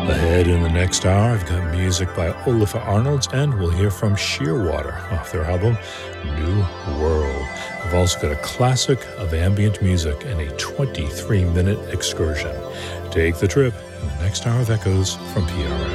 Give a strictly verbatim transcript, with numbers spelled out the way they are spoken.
Ahead in the next hour, I've got music by Olafur Arnalds, and we'll hear from Shearwater off their album New World. I've also got a classic of ambient music and a twenty-three minute excursion. Take the trip in the next hour of Echoes from P R X.